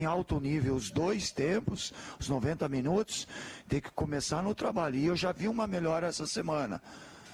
em alto nível os 2 tempos, os 90 minutos, tem que começar no trabalho. E eu já vi uma melhora essa semana.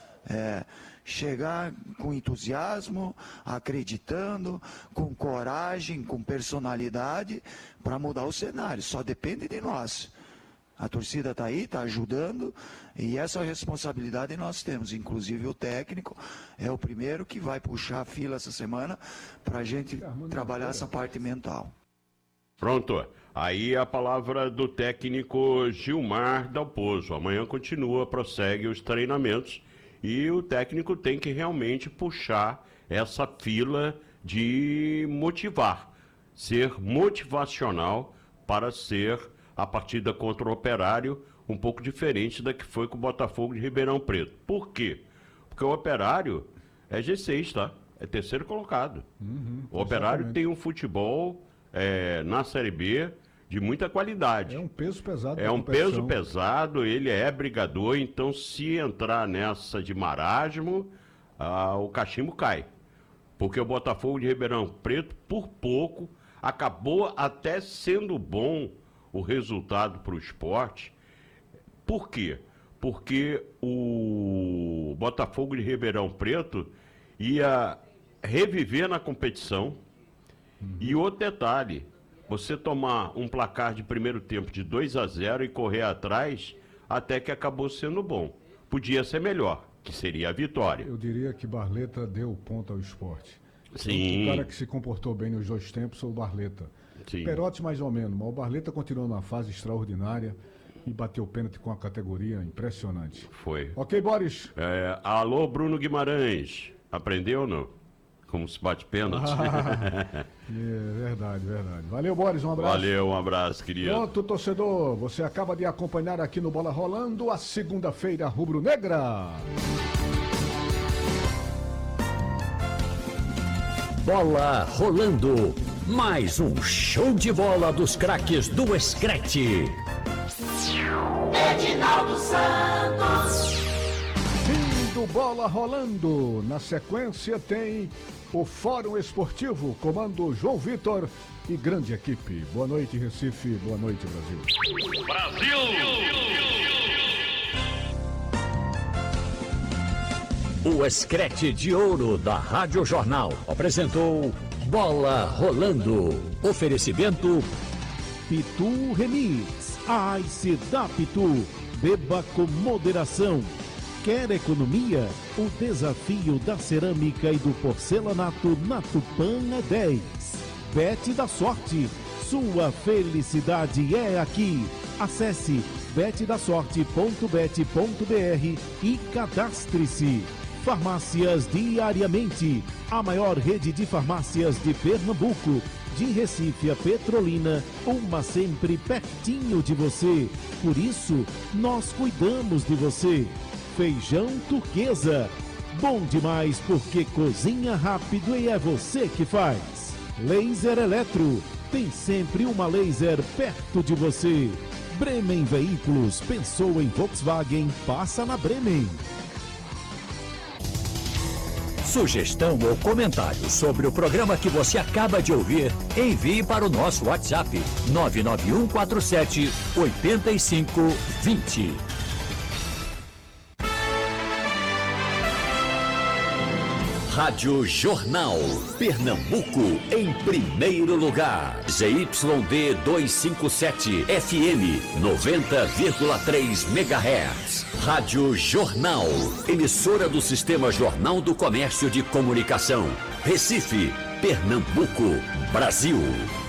Chegar com entusiasmo, acreditando, com coragem, com personalidade, para mudar o cenário. Só depende de nós. A torcida está aí, está ajudando, e essa responsabilidade nós temos. Inclusive o técnico é o primeiro que vai puxar a fila essa semana para a gente trabalhar essa parte mental. Pronto, aí a palavra do técnico Gilmar Dalpozo. Amanhã prossegue os treinamentos e o técnico tem que realmente puxar essa fila de motivar, ser motivacional para ser a partida contra o Operário um pouco diferente da que foi com o Botafogo de Ribeirão Preto. Por quê? Porque o Operário é G6, tá? É terceiro colocado. O Operário tem um futebol na Série B de muita qualidade. É um peso pesado. É um peso pesado, ele é brigador, então se entrar nessa de marasmo, o cachimbo cai. Porque o Botafogo de Ribeirão Preto, por pouco, acabou até sendo bom o resultado para o esporte. Por quê? Porque o Botafogo de Ribeirão Preto ia reviver na competição. E outro detalhe, você tomar um placar de primeiro tempo de 2-0 e correr atrás, até que acabou sendo bom. Podia ser melhor, que seria a vitória. Eu diria que Barleta deu ponto ao esporte. Sim. O cara que se comportou bem nos 2 tempos foi o Barleta. Sim. Perotti mais ou menos, mas o Barleta continuou numa fase extraordinária e bateu pênalti com a categoria impressionante. Foi. Ok, Boris? Alô, Bruno Guimarães. Aprendeu ou não? Como se bate pênalti. Verdade. Valeu, Boris, um abraço. Valeu, um abraço, querido. Pronto, torcedor, você acaba de acompanhar aqui no Bola Rolando a segunda-feira rubro-negra. Bola rolando, mais um show de bola dos craques do Escrete. Edinaldo Santos. Fim do Bola Rolando. Na sequência tem o Fórum Esportivo, comando João Vitor e grande equipe. Boa noite, Recife. Boa noite, Brasil. Brasil! O Escrete de Ouro da Rádio Jornal apresentou Bola Rolando. Oferecimento Pitu Remix. Ice da Pitu. Beba com moderação. Quer economia? O desafio da cerâmica e do porcelanato na Tupã é 10. Bet da Sorte. Sua felicidade é aqui. Acesse betdasorte.bet.br e cadastre-se. Farmácias Diariamente. A maior rede de farmácias de Pernambuco. De Recife a Petrolina, uma sempre pertinho de você. Por isso, nós cuidamos de você. Feijão Turquesa. Bom demais porque cozinha rápido e é você que faz. Laser Eletro. Tem sempre uma laser perto de você. Bremen Veículos. Pensou em Volkswagen? Passa na Bremen. Sugestão ou comentário sobre o programa que você acaba de ouvir, envie para o nosso WhatsApp 99147 8520. Rádio Jornal, Pernambuco, em primeiro lugar. ZYD 257, FM 90,3 MHz. Rádio Jornal, emissora do Sistema Jornal do Comércio de Comunicação. Recife, Pernambuco, Brasil.